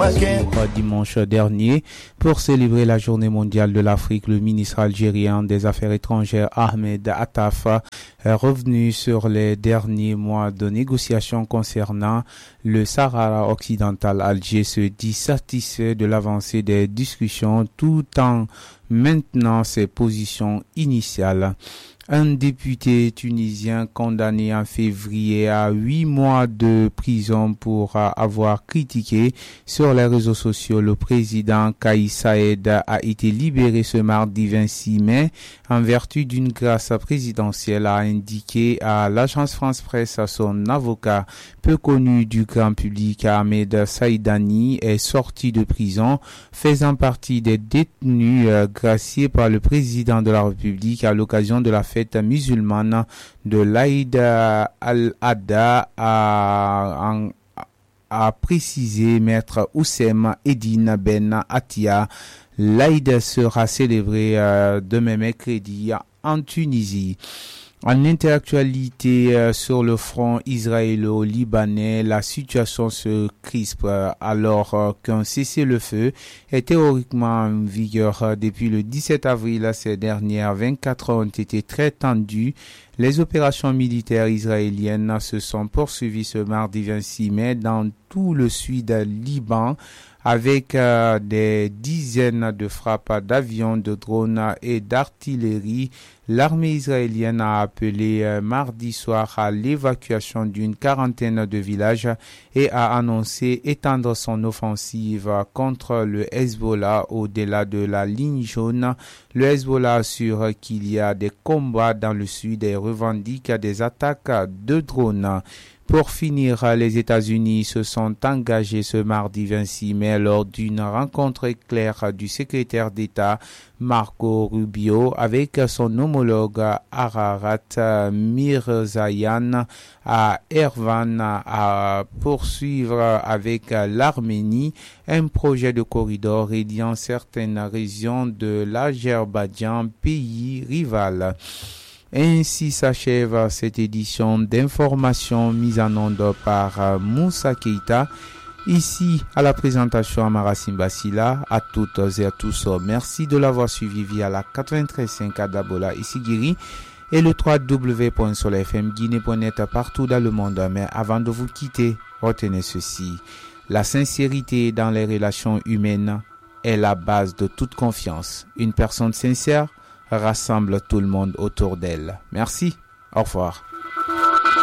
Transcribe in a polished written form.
Dimanche dernier, pour célébrer la journée mondiale de l'Afrique, le ministre algérien des Affaires étrangères Ahmed Attaf est revenu sur les derniers mois de négociations concernant le Sahara occidental. Alger se dit satisfait de l'avancée des discussions tout en maintenant ses positions initiales. Un député tunisien condamné en février à 8 mois de prison pour avoir critiqué sur les réseaux sociaux le président Kais Saied a été libéré ce mardi 26 mai en vertu d'une grâce présidentielle, a indiqué à l'agence France Presse son avocat. Peu connu du grand public, Ahmed Saïdani est sorti de prison, faisant partie des détenus graciés par le président de la République à l'occasion de la fête musulmane de l'Aïd al-Adha, a précisé maître Oussem Eddine Ben Atia. L'Aïd sera célébré demain mercredi en Tunisie. En interactualité sur le front israélo-libanais, la situation se crispe alors qu'un cessez-le-feu est théoriquement en vigueur depuis le 17 avril. Ces dernières 24 heures ont été très tendues. Les opérations militaires israéliennes se sont poursuivies ce mardi 26 mai dans tout le sud Liban, avec des dizaines de frappes d'avions, de drones et d'artillerie. L'armée israélienne a appelé mardi soir à l'évacuation d'une quarantaine de villages et a annoncé étendre son offensive contre le Hezbollah au-delà de la ligne jaune. Le Hezbollah assure qu'il y a des combats dans le sud et revendique des attaques de drones. Pour finir, les États-Unis se sont engagés ce mardi 26 mai lors d'une rencontre éclair du secrétaire d'État Marco Rubio avec son homologue Ararat Mirzayan à Erevan à poursuivre avec l'Arménie un projet de corridor reliant certaines régions de l'Azerbaïdjan, pays rival. Ainsi s'achève cette édition d'information mise en onde par Moussa Keita. Ici, à la présentation, Amara Simbasila, à toutes et à tous, merci de l'avoir suivi via la 93.5 à Dabola, ici Guiri, et le www.solfmguinée.net partout dans le monde. Mais avant de vous quitter, retenez ceci. La sincérité dans les relations humaines est la base de toute confiance. Une personne sincère rassemble tout le monde autour d'elle. Merci. Au revoir.